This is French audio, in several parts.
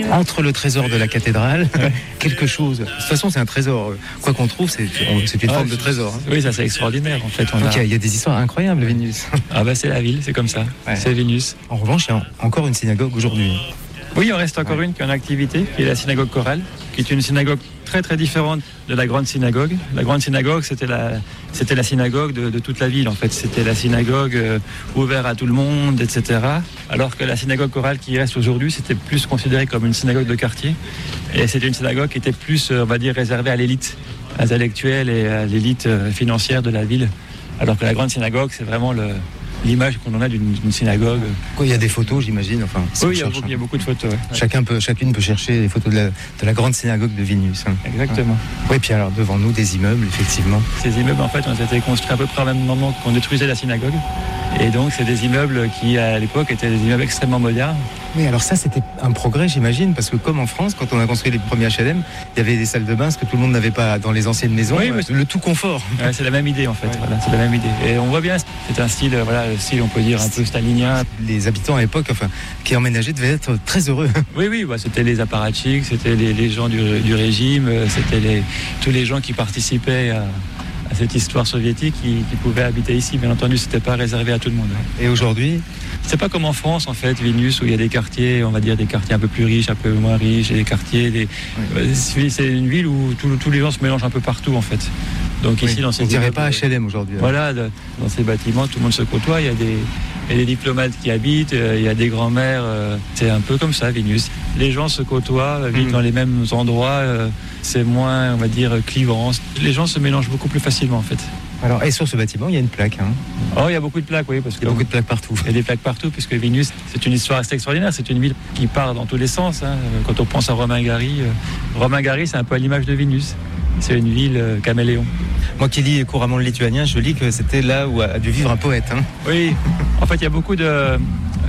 Entre le trésor de la cathédrale, quelque chose. De toute façon, c'est un trésor. Quoi qu'on trouve, c'est une forme de trésor. Hein. Oui, ça c'est extraordinaire en fait. Il y a des histoires incroyables, Vilnius. Ah bah c'est la ville, c'est comme ça. Ouais. C'est Vilnius. En revanche, il y a encore une synagogue aujourd'hui. Oui, il en reste encore une qui est en activité, qui est la synagogue chorale, qui est une synagogue très très différente de la grande synagogue. La grande synagogue, c'était la synagogue de toute la ville en fait. C'était la synagogue ouverte à tout le monde, etc. Alors que la synagogue chorale qui reste aujourd'hui, c'était plus considéré comme une synagogue de quartier. Et c'était une synagogue qui était plus, on va dire, réservée à l'élite intellectuelle et à l'élite financière de la ville. Alors que la grande synagogue, c'est vraiment l'image qu'on en a d'une synagogue. Il y a des photos, j'imagine. Enfin, oui, il y a beaucoup de photos. Ouais. Chacune peut chercher des photos de la grande synagogue de Vilnius. Hein. Exactement. Oui, puis alors devant nous, des immeubles, effectivement. Ces immeubles, en fait, ont été construits à peu près au même moment qu'on détruisait la synagogue. Et donc, c'est des immeubles qui, à l'époque, étaient des immeubles extrêmement modernes. Oui, alors ça, c'était un progrès, j'imagine, parce que comme en France, quand on a construit les premiers HLM, il y avait des salles de bain, ce que tout le monde n'avait pas dans les anciennes maisons, oui, le tout confort. Ouais, c'est la même idée, en fait. Ouais. Voilà, c'est la même idée. Et on voit bien, c'est un style, le style, on peut dire, un peu stalinien. Les habitants à l'époque, qui emménageaient, devaient être très heureux. Oui, c'était les apparatchiks, c'était les gens du régime, c'était tous les gens qui participaient à cette histoire soviétique qui pouvaient habiter ici. Bien entendu, c'était pas réservé à tout le monde. Et aujourd'hui ? C'est pas comme en France, en fait, Vilnius, où il y a des quartiers, on va dire des quartiers un peu plus riches, un peu moins riches, et des quartiers. C'est une ville où tous les gens se mélangent un peu partout, en fait. Donc ici, dans ces on dirait pas HLM aujourd'hui. Voilà, dans ces bâtiments, tout le monde se côtoie. Il y a des diplomates qui habitent, il y a des grands-mères. C'est un peu comme ça, Vilnius. Les gens se côtoient, vivent dans les mêmes endroits. C'est moins, on va dire, clivant. Les gens se mélangent beaucoup plus facilement, en fait. Alors, et sur ce bâtiment, il y a une plaque. Hein. Oh, il y a beaucoup de plaques, oui. Parce il y a beaucoup de plaques partout. Il y a des plaques partout, puisque Vilnius, c'est une histoire assez extraordinaire. C'est une ville qui part dans tous les sens. Hein. Quand on pense à Romain Gary, c'est un peu à l'image de Vilnius. C'est une ville caméléon. Moi qui lis couramment le lituanien, je lis que c'était là où a dû vivre un poète. Hein. Oui, en fait, il y a beaucoup de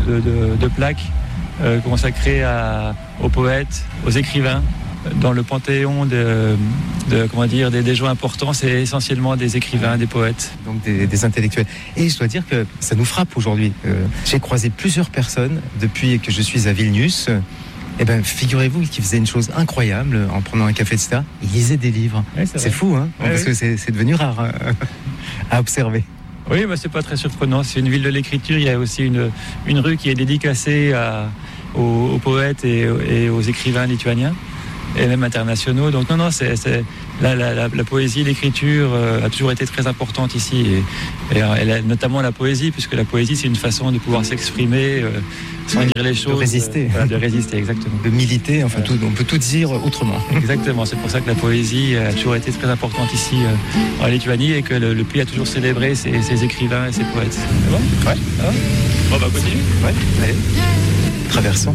plaques consacrées aux poètes, aux écrivains. Dans le panthéon des gens importants, c'est essentiellement des écrivains, des poètes. Donc des intellectuels. Et je dois dire que ça nous frappe aujourd'hui. J'ai croisé plusieurs personnes depuis que je suis à Vilnius. Eh bien, figurez-vous qu'ils faisaient une chose incroyable en prenant un café, etc. Ils lisaient des livres. Oui, c'est fou, hein, parce que c'est devenu rare à observer. Oui, mais c'est pas très surprenant. C'est une ville de l'écriture. Il y a aussi une rue qui est dédicacée aux poètes et aux écrivains lituaniens. Et même internationaux. Donc non, la poésie, l'écriture a toujours été très importante ici. Et notamment la poésie, puisque la poésie, c'est une façon de pouvoir s'exprimer sans dire les choses. De résister. De résister, exactement. De militer, enfin, on peut tout dire autrement. Exactement, c'est pour ça que la poésie a toujours été très importante ici en Lituanie et que le pays a toujours célébré ses écrivains et ses poètes. C'est bon ? Ouais. Ah bon, on va continuer ? Ouais, allez. Traversons.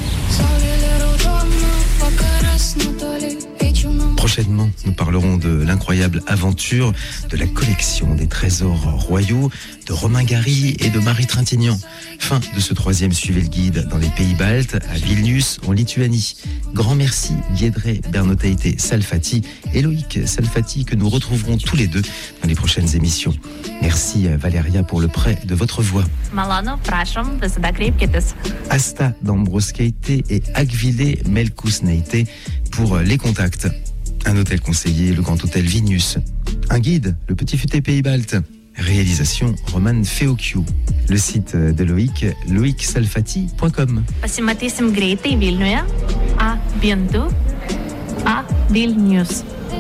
Prochainement, nous parlerons de l'incroyable aventure de la collection des trésors royaux de Romain Gary et de Marie Trintignant. Fin de ce 3e Suivez le guide dans les pays baltes, à Vilnius, en Lituanie. Grand merci Giedrė Bernotaitė Salfati et Loïc Salfati que nous retrouverons tous les deux dans les prochaines émissions. Merci Valéria pour le prêt de votre voix. Malonu, prašom, visada kreipkitės. Asta Dambrauskaitė et Agvilė Melkusnaitė pour les contacts. Un hôtel conseiller, le Grand Hôtel Vilnius. Un guide, le Petit Futé Pays Baltes. Réalisation Roman Feokiu. Le site de Loïc, loicsalfati.com. Pasimatysim greitai Vilniuje, a Bintu, a Vilnius.